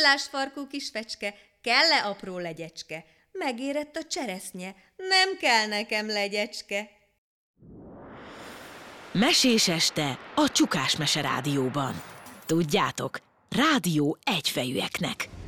Lillásfarkú kis fecske, kell-e apró legyecske? Megérett a cseresznye, nem kell nekem legyecske. Mesés este a Csukás Mese Rádióban. Tudjátok, rádió egyfejűeknek.